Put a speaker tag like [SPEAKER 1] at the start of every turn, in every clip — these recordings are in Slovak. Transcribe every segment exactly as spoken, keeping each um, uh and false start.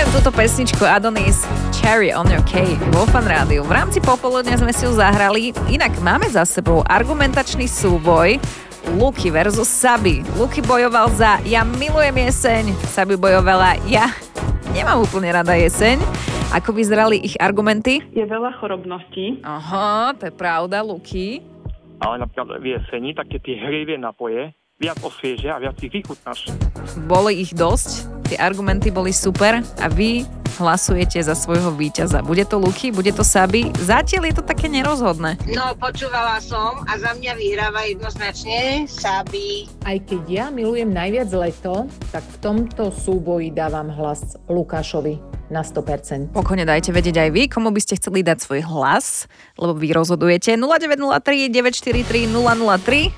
[SPEAKER 1] Milujem túto pesničku Adonis Cherry on your cake vo Fan Rádiu. V rámci popoludňa sme si ju zahrali. Inak máme za sebou argumentačný súboj Luky versus Sabi. Luky bojoval za ja milujem jeseň, Sabi bojovala ja nemám úplne rada jeseň. Ako vyzerali ich argumenty?
[SPEAKER 2] Je veľa chorobností.
[SPEAKER 1] Aha, to je pravda, Luky.
[SPEAKER 3] Ale napríklad v jeseni také tie hrievie napoje viac osviežia a viac ich vychutnáš.
[SPEAKER 1] Boli ich dosť, tie argumenty boli super a vy hlasujete za svojho víťaza. Bude to Luky, bude to Sabi? Zatiaľ je to také nerozhodné.
[SPEAKER 4] No, počúvala som a za mňa vyhráva jednoznačne Sabi.
[SPEAKER 5] Aj keď ja milujem najviac leto, tak v tomto súboji dávam hlas Lukášovi na sto percent.
[SPEAKER 1] Pokojne dajte vedieť aj vy, komu by ste chceli dať svoj hlas, lebo vy rozhodujete. nula deväť nula tri deväť štyri tri nula nula tri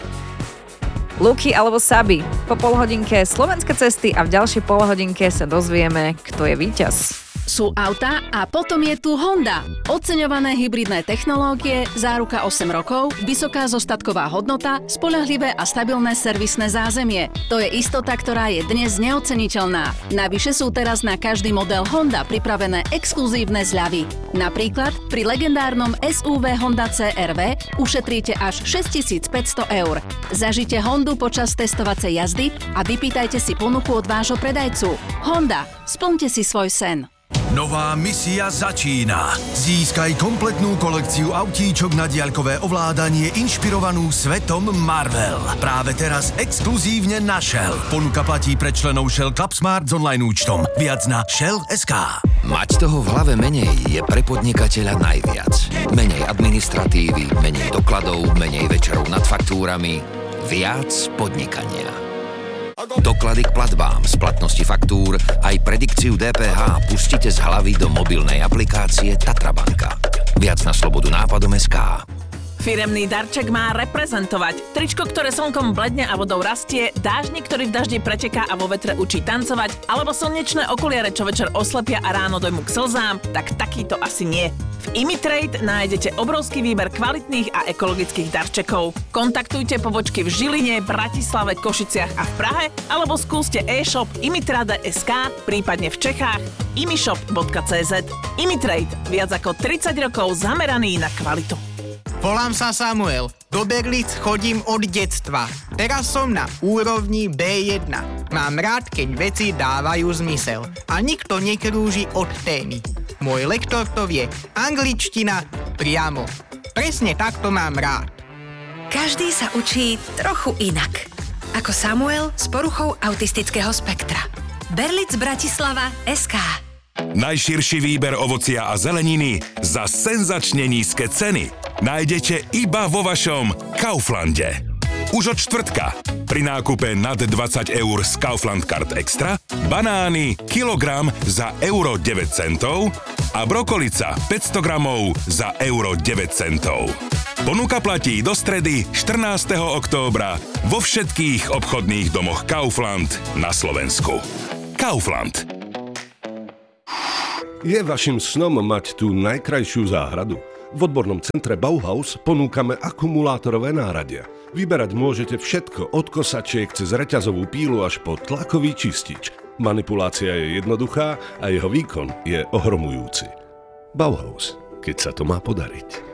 [SPEAKER 1] Luky alebo Sabi. Po polhodinke Slovenské cesty a v ďalšej polhodinke sa dozvieme, kto je víťaz.
[SPEAKER 6] Sú autá a potom je tu Honda. Oceňované hybridné technológie, záruka osem rokov, vysoká zostatková hodnota, spoľahlivé a stabilné servisné zázemie. To je istota, ktorá je dnes neoceniteľná. Navyše sú teraz na každý model Honda pripravené exkluzívne zľavy. Napríklad pri legendárnom es ú vé Honda cé er vé ušetríte až šesťtisícpäťsto eur. Zažite Hondu počas testovacej jazdy a vypýtajte si ponuku od vášho predajcu. Honda, splňte si svoj sen.
[SPEAKER 7] Nová misia začína. Získaj kompletnú kolekciu autíčok na diaľkové ovládanie inšpirovanú svetom Marvel. Práve teraz exkluzívne na Shell. Ponuka platí pre členov Shell Club Smart s online účtom. Viac na Shell bodka es ká.
[SPEAKER 8] Mať toho v hlave menej je pre podnikateľa najviac. Menej administratívy, menej dokladov, menej večerov nad faktúrami, viac podnikania. Doklady k platbám, splatnosti faktúr, aj predikciu dé pé há pustite z hlavy do mobilnej aplikácie Tatrabanka. Viac na slobodu nápadom bodka es ká.
[SPEAKER 9] Firemný darček má reprezentovať. Tričko, ktoré slnkom bledne a vodou rastie, dážnik, ktorý v daždi preteká a vo vetre učí tancovať, alebo slnečné okuliare, čo večer oslepia a ráno dojmu k slzám, tak takýto asi nie. V Imitrade nájdete obrovský výber kvalitných a ekologických darčekov. Kontaktujte pobočky v Žiline, Bratislave, Košiciach a v Prahe, alebo skúste e-shop imitrade bodka es ká, prípadne v Čechách imishop bodka cé zet. Imitrade, viac ako tridsať rokov zameraný na kvalitu.
[SPEAKER 10] Volám sa Samuel. Do Berlic chodím od detstva. Teraz som na úrovni bé jeden. Mám rád, keď veci dávajú zmysel a nikto nekrúži od témy. Môj lektor to vie. Angličtina priamo. Presne takto mám rád.
[SPEAKER 11] Každý sa učí trochu inak. Ako Samuel s poruchou autistického spektra. Berlic Bratislava bodka es ká.
[SPEAKER 12] Najširší výber ovocia a zeleniny za senzačne nízke ceny nájdete iba vo vašom Kauflande. Už od štvrtka pri nákupe nad dvadsať eur z Kaufland Card Extra banány kilogram za euro deväť centov a brokolica päťsto gramov za euro deväť centov. Ponuka platí do stredy štrnásteho októbra vo všetkých obchodných domoch Kaufland na Slovensku. Kaufland.
[SPEAKER 13] Je vašim snom mať tú najkrajšiu záhradu? V odbornom centre Bauhaus ponúkame akumulátorové náradia. Vyberať môžete všetko od kosačiek cez reťazovú pílu až po tlakový čistič. Manipulácia je jednoduchá a jeho výkon je ohromujúci. Bauhaus, keď sa to má podariť.